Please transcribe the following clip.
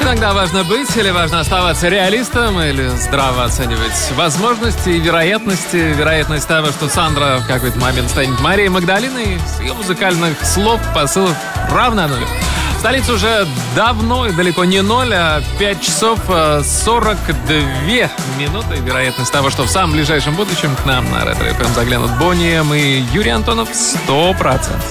Иногда важно быть или важно оставаться реалистом, или здраво оценивать возможности и вероятности. Вероятность того, что Сандра в какой-то момент станет Марией Магдалиной, с ее музыкальных слов, посылов равна нулю. В столице уже давно и далеко не 0, а 5 часов 42 минуты. Вероятность того, что в самом ближайшем будущем к нам на Ретро FM заглянут Бонни М и Юрий Антонов, 100%.